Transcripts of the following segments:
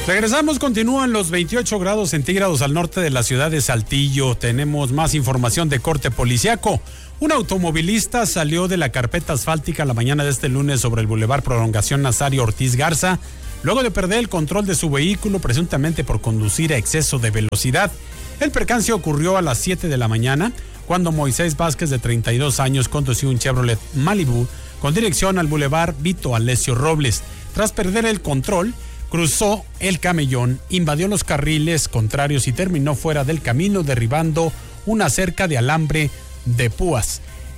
Regresamos, continúan los 28 grados centígrados al norte de la ciudad de Saltillo. Tenemos más información de corte policiaco. Un automovilista salió de la carpeta asfáltica la mañana de este lunes sobre el Boulevard Prolongación Nazario Ortiz Garza, luego de perder el control de su vehículo, presuntamente por conducir a exceso de velocidad. El percance ocurrió a las 7 de la mañana, cuando Moisés Vázquez, de 32 años, condució un Chevrolet Malibu con dirección al Boulevard Vito Alessio Robles. Tras perder el control, cruzó el camellón, invadió los carriles contrarios y terminó fuera del camino, derribando una cerca de alambre de púas.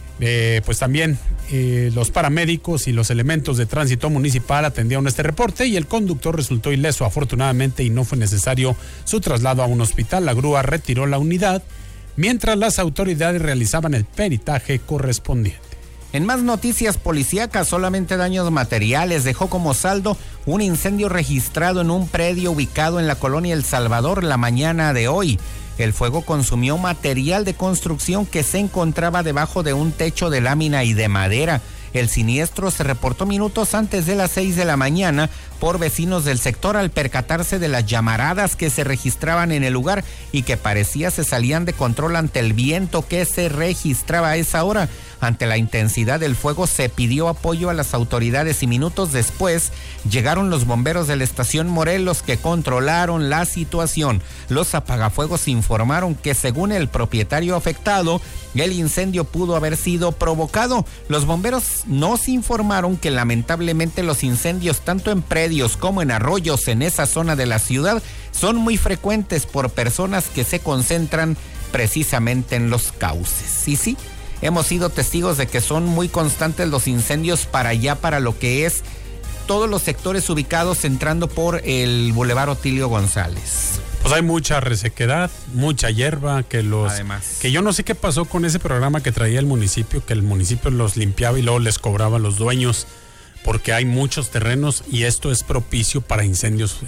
Pues también los paramédicos y los elementos de tránsito municipal atendieron este reporte y el conductor resultó ileso afortunadamente y no fue necesario su traslado a un hospital. La grúa retiró la unidad mientras las autoridades realizaban el peritaje correspondiente. En más noticias policíacas, solamente daños materiales dejó como saldo un incendio registrado en un predio ubicado en la colonia El Salvador la mañana de hoy. El fuego consumió material de construcción que se encontraba debajo de un techo de lámina y de madera. El siniestro se reportó minutos antes de las 6 de la mañana por vecinos del sector al percatarse de las llamaradas que se registraban en el lugar y que parecía se salían de control ante el viento que se registraba a esa hora. Ante la intensidad del fuego se pidió apoyo a las autoridades y minutos después llegaron los bomberos de la estación Morelos que controlaron la situación. Los apagafuegos informaron que según el propietario afectado, el incendio pudo haber sido provocado. Los bomberos nos informaron que lamentablemente los incendios tanto en predios como en arroyos en esa zona de la ciudad son muy frecuentes por personas que se concentran precisamente en los cauces. Y sí, hemos sido testigos de que son muy constantes los incendios para allá, para lo que es todos los sectores ubicados entrando por el Boulevard Otilio González. Pues hay mucha resequedad, mucha hierba, Además, que yo no sé qué pasó con ese programa que traía el municipio, que el municipio los limpiaba y luego les cobraba a los dueños, porque hay muchos terrenos y esto es propicio para incendios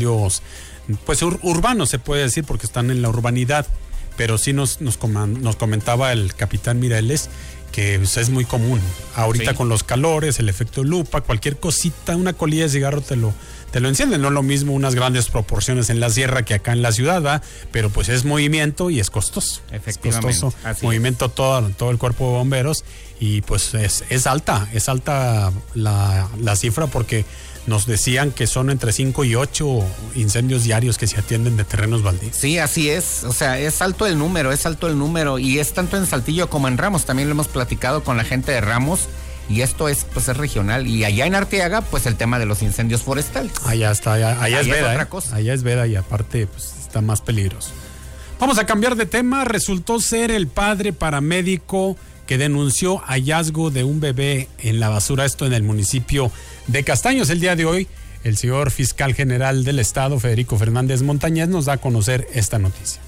pues urbanos se puede decir, porque están en la urbanidad. Pero sí nos comentaba el capitán Mireles que pues, es muy común. Ahorita sí, con los calores, el efecto lupa, cualquier cosita, una colilla de cigarro te lo enciende. No es lo mismo unas grandes proporciones en la sierra que acá en la ciudad, ¿va? Pero pues es movimiento y es costoso. Efectivamente. Es costoso. Movimiento todo el cuerpo de bomberos y pues es alta la cifra, porque nos decían que son entre 5 y 8 incendios diarios que se atienden de terrenos baldíos. Sí, así es. O sea, es alto el número y es tanto en Saltillo como en Ramos. También lo hemos platicado con la gente de Ramos y esto es regional. Y allá en Arteaga, pues el tema de los incendios forestales. Allá está, allá es veda, otra cosa. Allá es veda y aparte pues está más peligroso. Vamos a cambiar de tema. Resultó ser el padre paramédico que denunció hallazgo de un bebé en la basura, esto en el municipio de Castaños. El día de hoy, el señor fiscal general del estado, Federico Fernández Montañez, nos da a conocer esta noticia.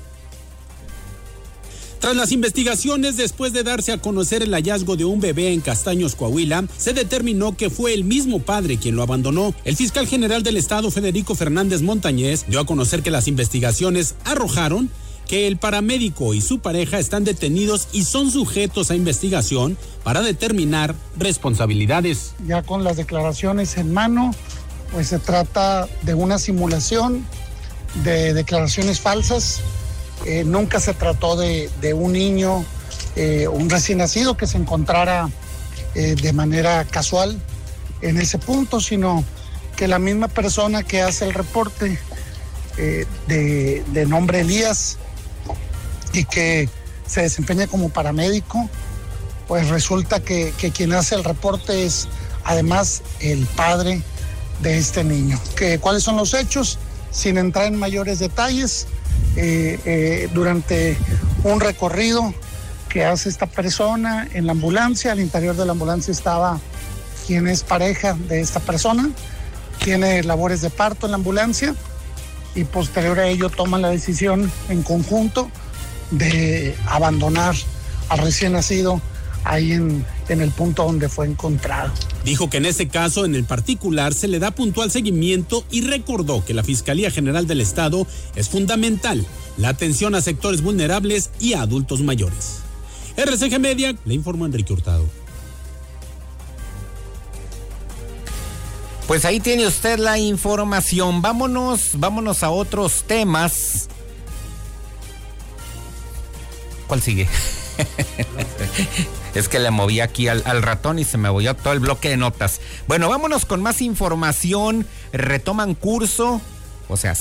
Tras las investigaciones, después de darse a conocer el hallazgo de un bebé en Castaños, Coahuila, se determinó que fue el mismo padre quien lo abandonó. El fiscal general del estado, Federico Fernández Montañez, dio a conocer que las investigaciones arrojaron que el paramédico y su pareja están detenidos y son sujetos a investigación para determinar responsabilidades. Ya con las declaraciones en mano, pues se trata de una simulación de declaraciones falsas. Nunca se trató de un niño, un recién nacido que se encontrara de manera casual en ese punto, sino que la misma persona que hace el reporte de nombre Elías y que se desempeña como paramédico, pues resulta que quien hace el reporte es además el padre de este niño. ¿Cuáles son los hechos? Sin entrar en mayores detalles, durante un recorrido que hace esta persona en la ambulancia, al interior de la ambulancia estaba quien es pareja de esta persona, tiene labores de parto en la ambulancia y posterior a ello toman la decisión en conjunto de abandonar al recién nacido ahí en el punto donde fue encontrado. Dijo que en ese caso en el particular se le da puntual seguimiento y recordó que la Fiscalía General del Estado es fundamental la atención a sectores vulnerables y a adultos mayores. RCG Media, le informó Enrique Hurtado. Pues ahí tiene usted la información. Vámonos a otros temas. ¿Cuál sigue? Es que le moví aquí al ratón y se me movió todo el bloque de notas. Bueno, vámonos con más información. Retoman curso, o sea,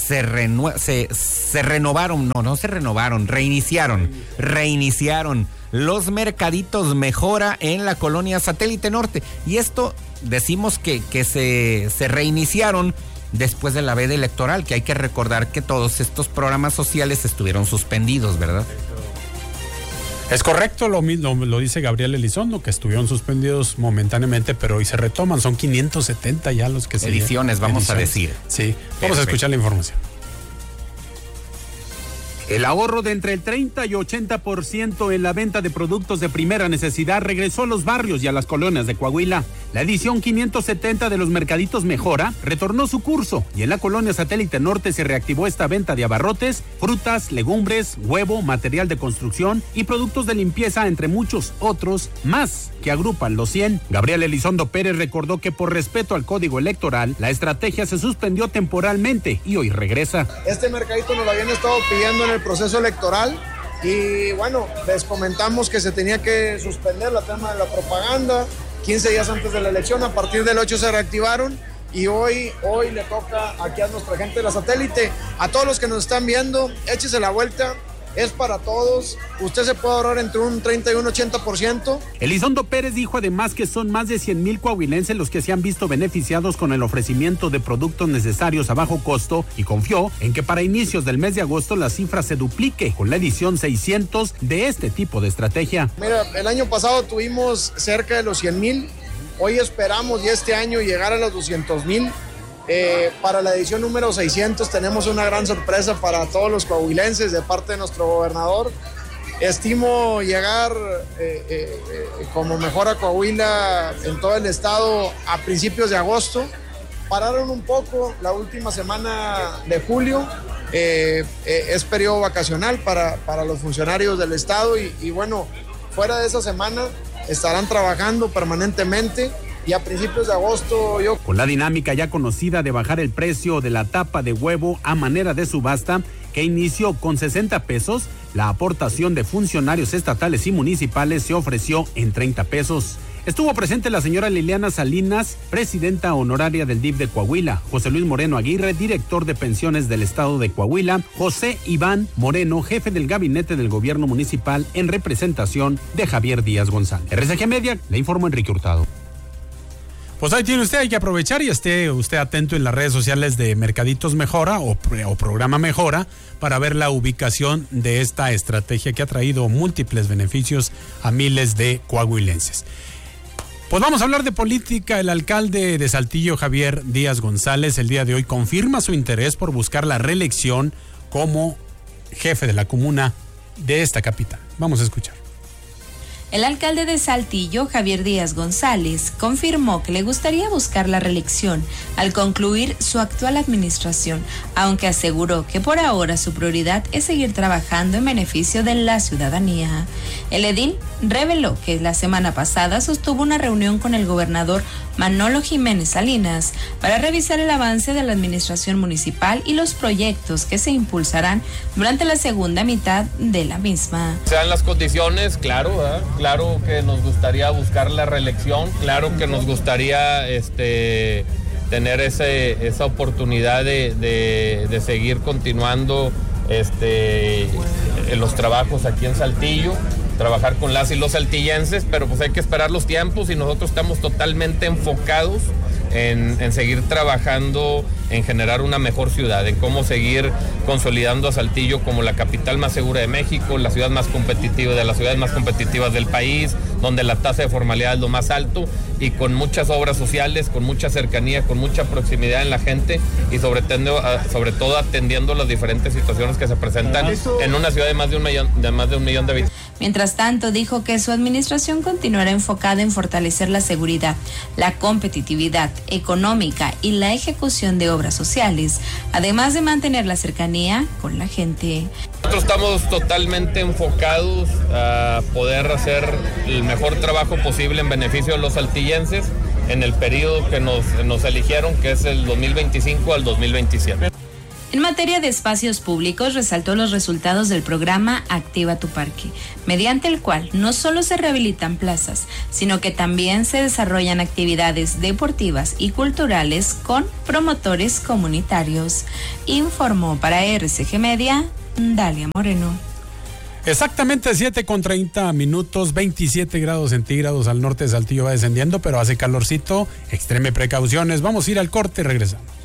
reiniciaron los mercaditos Mejora en la colonia Satélite Norte. Y esto decimos que se reiniciaron después de la veda electoral, que hay que recordar que todos estos programas sociales estuvieron suspendidos, ¿verdad? Es correcto, lo mismo lo dice Gabriel Elizondo, que estuvieron suspendidos momentáneamente, pero hoy se retoman. Son 570 ya los que se... Ediciones, vamos a decir. Sí, vamos a escuchar la información. El ahorro de entre el 30 y 80% en la venta de productos de primera necesidad regresó a los barrios y a las colonias de Coahuila. La edición 570 de los mercaditos Mejora retornó su curso y en la colonia Satélite Norte se reactivó esta venta de abarrotes, frutas, legumbres, huevo, material de construcción y productos de limpieza, entre muchos otros más que agrupan los 100. Gabriel Elizondo Pérez recordó que por respeto al código electoral, la estrategia se suspendió temporalmente y hoy regresa. Este mercadito nos lo habían estado pidiendo en el proceso electoral y bueno, les comentamos que se tenía que suspender la tema de la propaganda 15 días antes de la elección. A partir del 8 se reactivaron y hoy le toca aquí a nuestra gente de la Satélite. A todos los que nos están viendo, échese la vuelta. Es para todos, usted se puede ahorrar entre un 30 y un 80%. Elizondo Pérez dijo además que son más de 100,000 coahuilenses los que se han visto beneficiados con el ofrecimiento de productos necesarios a bajo costo y confió en que para inicios del mes de agosto la cifra se duplique con la edición 600 de este tipo de estrategia. Mira, el año pasado tuvimos cerca de los 100,000, hoy esperamos y este año llegar a los 200,000. Para la edición número 600 tenemos una gran sorpresa para todos los coahuilenses de parte de nuestro gobernador. Estimo llegar como Mejora Coahuila en todo el estado a principios de agosto. Pararon un poco la última semana de julio, es periodo vacacional para los funcionarios del estado y bueno, fuera de esa semana estarán trabajando permanentemente. Y a principios de agosto Con la dinámica ya conocida de bajar el precio de la tapa de huevo a manera de subasta, que inició con 60 pesos, la aportación de funcionarios estatales y municipales se ofreció en 30 pesos. Estuvo presente la señora Liliana Salinas, presidenta honoraria del DIF de Coahuila, José Luis Moreno Aguirre, director de pensiones del estado de Coahuila, José Iván Moreno, jefe del gabinete del gobierno municipal en representación de Javier Díaz González. RCG Media, le informó Enrique Hurtado. Pues ahí tiene usted, hay que aprovechar y esté usted atento en las redes sociales de Mercaditos Mejora o Programa Mejora para ver la ubicación de esta estrategia que ha traído múltiples beneficios a miles de coahuilenses. Pues vamos a hablar de política. El alcalde de Saltillo, Javier Díaz González, el día de hoy confirma su interés por buscar la reelección como jefe de la comuna de esta capital. Vamos a escuchar. El alcalde de Saltillo, Javier Díaz González, confirmó que le gustaría buscar la reelección al concluir su actual administración, aunque aseguró que por ahora su prioridad es seguir trabajando en beneficio de la ciudadanía. El edil reveló que la semana pasada sostuvo una reunión con el gobernador Manolo Jiménez Salinas para revisar el avance de la administración municipal y los proyectos que se impulsarán durante la segunda mitad de la misma. Sean las condiciones, claro, ¿verdad? Claro que nos gustaría buscar la reelección, claro que nos gustaría tener esa oportunidad de seguir continuando los trabajos aquí en Saltillo, trabajar con las y los saltillenses, pero pues hay que esperar los tiempos y nosotros estamos totalmente enfocados en seguir trabajando, en generar una mejor ciudad, en cómo seguir consolidando a Saltillo como la capital más segura de México, la ciudad más competitiva, de las ciudades más competitivas del país, donde la tasa de formalidad es lo más alto y con muchas obras sociales, con mucha cercanía, con mucha proximidad en la gente y sobre todo atendiendo las diferentes situaciones que se presentan en una ciudad de más de un millón de habitantes. Mientras tanto, dijo que su administración continuará enfocada en fortalecer la seguridad, la competitividad económica y la ejecución de obras sociales, además de mantener la cercanía con la gente. Nosotros estamos totalmente enfocados a poder hacer el mejor trabajo posible en beneficio de los saltillenses en el periodo que nos eligieron, que es el 2025 al 2027. En materia de espacios públicos, resaltó los resultados del programa Activa tu Parque, mediante el cual no solo se rehabilitan plazas, sino que también se desarrollan actividades deportivas y culturales con promotores comunitarios. Informó para RCG Media, Dalia Moreno. Exactamente 7:30, 27 grados centígrados al norte de Saltillo va descendiendo, pero hace calorcito, extreme precauciones. Vamos a ir al corte y regresamos.